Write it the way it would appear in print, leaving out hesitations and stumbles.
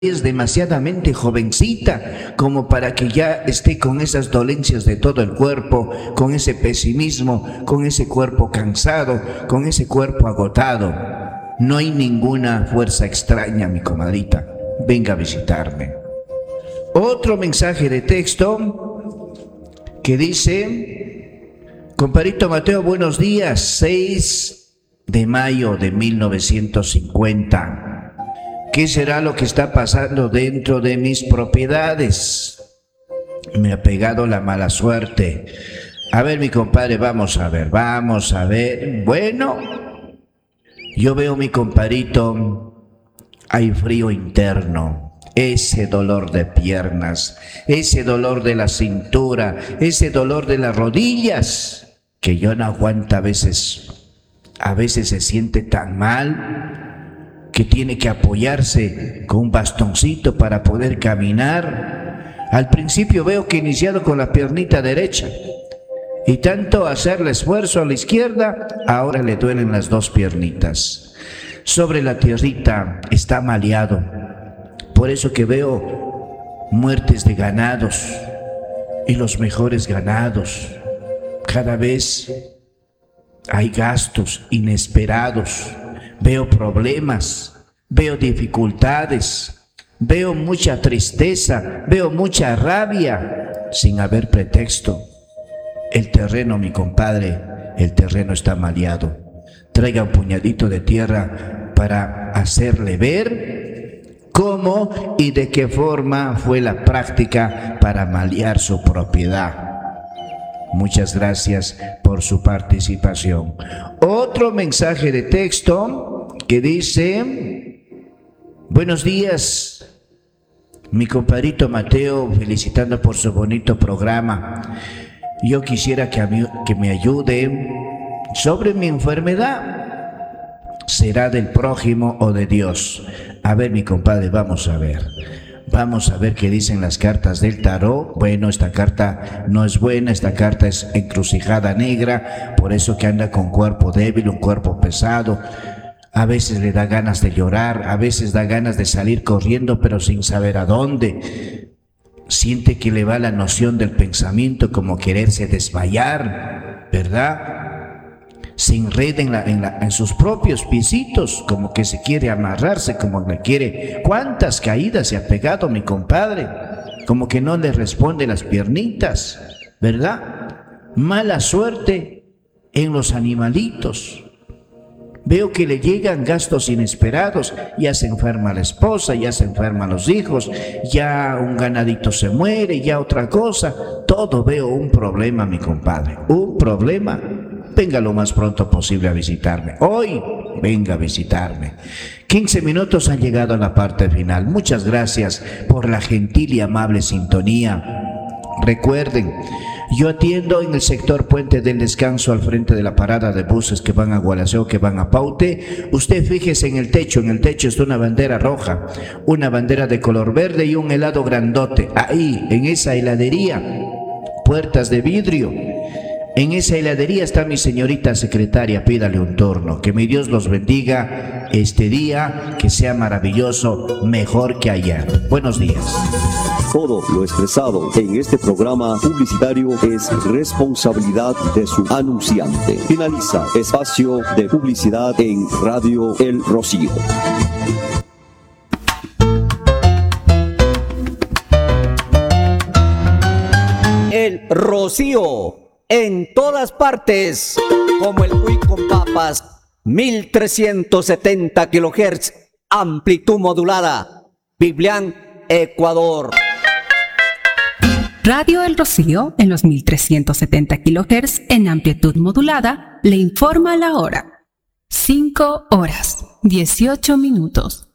es demasiadamente jovencita como para que ya esté con esas dolencias de todo el cuerpo, con ese pesimismo, con ese cuerpo cansado, con ese cuerpo agotado. No hay ninguna fuerza extraña, mi comadrita. Venga a visitarme. Otro mensaje de texto que dice: compadrito Mateo, buenos días, 6 de mayo de 1950. ¿Qué será lo que está pasando dentro de mis propiedades? Me ha pegado la mala suerte. A ver, mi compadre, vamos a ver. Bueno, yo veo, mi compadrito, hay frío interno. Ese dolor de piernas, ese dolor de la cintura, ese dolor de las rodillas, que yo no aguanto a veces. A veces se siente tan mal que tiene que apoyarse con un bastoncito para poder caminar. Al principio veo que he iniciado con la piernita derecha y tanto hacerle esfuerzo a la izquierda, ahora le duelen las dos piernitas. Sobre la tierrita está maleado, por eso que veo muertes de ganados y los mejores ganados. Cada vez hay gastos inesperados. Veo problemas, veo dificultades, veo mucha tristeza, veo mucha rabia, sin haber pretexto. El terreno, mi compadre, el terreno está maleado. Traiga un puñadito de tierra para hacerle ver cómo y de qué forma fue la práctica para malear su propiedad. Muchas gracias por su participación. Otro mensaje de texto que dice: buenos días, mi compadrito Mateo, felicitando por su bonito programa. Yo quisiera que me ayude sobre mi enfermedad. ¿Será del prójimo o de Dios? A ver, mi compadre, vamos a ver qué dicen las cartas del tarot. Bueno, esta carta no es buena, esta carta es encrucijada negra, por eso que anda con cuerpo débil, un cuerpo pesado. A veces le da ganas de llorar, a veces da ganas de salir corriendo, pero sin saber a dónde. Siente que le va la noción del pensamiento, como quererse desmayar, ¿verdad? Se enreda en sus propios piecitos, como que se quiere amarrarse, como que quiere. ¿Cuántas caídas se ha pegado, mi compadre? Como que no le responde las piernitas, ¿verdad? Mala suerte en los animalitos. Veo que le llegan gastos inesperados, ya se enferma la esposa, ya se enferman los hijos, ya un ganadito se muere, ya otra cosa. Todo veo un problema, mi compadre, un problema. Venga lo más pronto posible a visitarme. Hoy, venga a visitarme. 15 minutos han llegado a la parte final. Muchas gracias por la gentil y amable sintonía. Recuerden, yo atiendo en el sector Puente del Descanso, al frente de la parada de buses que van a Gualaceo, que van a Paute. Usted fíjese en el techo está una bandera roja, una bandera de color verde y un helado grandote. Ahí, en esa heladería, puertas de vidrio. En esa heladería está mi señorita secretaria, pídale un turno. Que mi Dios los bendiga este día, que sea maravilloso, mejor que ayer. Buenos días. Todo lo expresado en este programa publicitario es responsabilidad de su anunciante. Finaliza espacio de publicidad en Radio El Rocío. El Rocío. En todas partes, como el cuy con papas, 1370 kHz, amplitud modulada, Biblián, Ecuador. Radio El Rocío, en los 1370 kHz, en amplitud modulada, le informa la hora. 5 horas, 18 minutos.